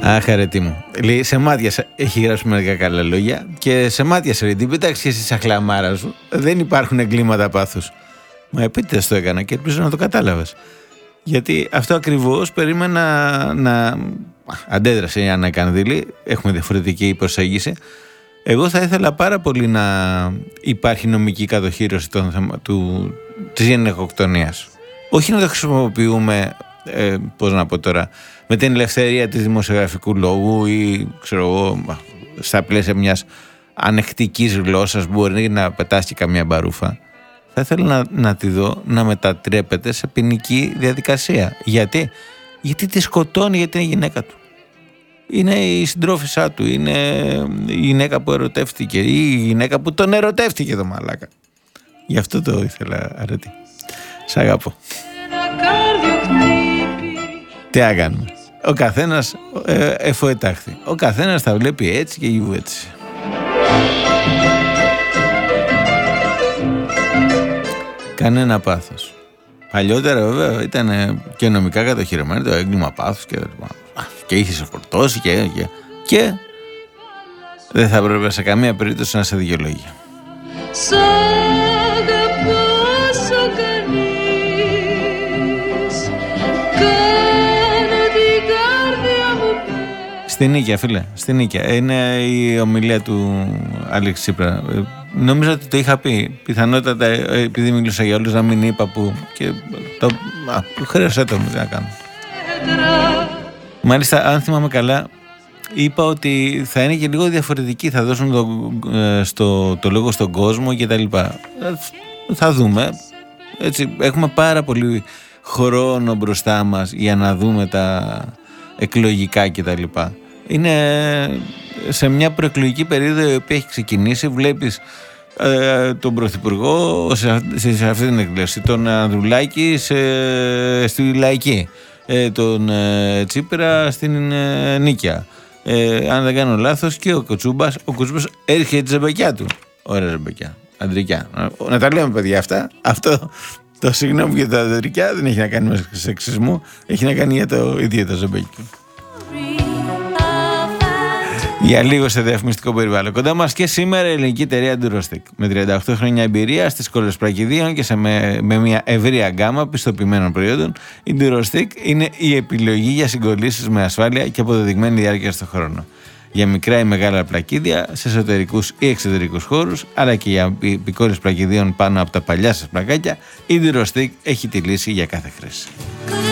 Αχ, αρετή μου. Λέει, σε μάτιασα. Έχει γράψει μερικά καλά λόγια και σε μάτιασα. Λέει, την πέταξε και στη χλαμάρα σου. Δεν υπάρχουν εγκλήματα πάθους. Μα επίτηδες το έκανα και ελπίζω να το κατάλαβες. Γιατί αυτό ακριβώς περίμενα να αντέδρασε η Άννα Κανδύλη. Έχουμε διαφορετική προσέγγιση. Εγώ θα ήθελα πάρα πολύ να υπάρχει νομική κατοχήρωση της γυναικοκτονίας. Όχι να το χρησιμοποιούμε, πώς να πω τώρα, με την ελευθερία της δημοσιογραφικού λόγου ή ξέρω εγώ, στα πλαίσια μιας ανεκτικής γλώσσας που μπορεί να πετάσει καμία μπαρούφα. Θα ήθελα να τη δω να μετατρέπεται σε ποινική διαδικασία. Γιατί τη σκοτώνει, γιατί είναι η γυναίκα του. Είναι η συντρόφισσά του, είναι η γυναίκα που ερωτεύτηκε ή η γυναίκα που τον ερωτεύτηκε το μαλάκα. Γι' αυτό το ήθελα, αρετή. Σ' αγαπώ. Τι άγαμε. Ο καθένας εφοετάχθη. Ο καθένας τα βλέπει έτσι και γιου έτσι. Κανένα πάθος. Παλιότερα βέβαια ήταν και νομικά κατοχυρωμένο το έγκλημα πάθους και είχε σε φορτώσει και δεν θα έπρεπε σε καμία περίπτωση να σε δικαιολογεί. Στην Νίκαια, φίλε, στην Νίκαια. Είναι η ομιλία του Αλέξη Τσίπρα. Νομίζω ότι το είχα πει. Πιθανότατα, επειδή μιλούσα για όλους, να μην είπα που. Και χρέωσέ το μου, τι να κάνω. Μάλιστα, αν θυμάμαι καλά, είπα ότι θα είναι και λίγο διαφορετική. Θα δώσουν το λόγο στον κόσμο και τα λοιπά. Θα δούμε. Έτσι, έχουμε πάρα πολύ χρόνο μπροστά μας για να δούμε τα εκλογικά και τα λοιπά. Είναι σε μια προεκλογική περίοδο η οποία έχει ξεκινήσει. Βλέπεις τον Πρωθυπουργό σε αυτή την εκδήλωση, τον Ανδρουλάκη στη Λαϊκή, τον Τσίπρα στην Νίκαια, αν δεν κάνω λάθος, και ο Κουτσούμπας έρχεται τη ζεμπεκιά του. Ωραία ζεμπεκιά, αντρικιά. Να τα λέμε, παιδιά, αυτά. Αυτό το συγγνώμη για τα αντρικιά δεν έχει να κάνει με σεξισμό, έχει να κάνει για το ίδιο το ζεμπεκί. Για λίγο σε διαφημιστικό περιβάλλον. Κοντά μας και σήμερα η ελληνική εταιρεία Durostic. Με 38 χρόνια εμπειρία στις κόλλες πλακιδίων και με μια ευρεία γκάμα πιστοποιημένων προϊόντων, η Durostic είναι η επιλογή για συγκολλήσεις με ασφάλεια και αποδεδειγμένη διάρκεια στον χρόνο. Για μικρά ή μεγάλα πλακίδια, σε εσωτερικούς ή εξωτερικούς χώρους, αλλά και για πικόρες πλακιδίων πάνω από τα παλιά σας πλακάκια, η Durostic έχει τη λύση για κάθε χρήση.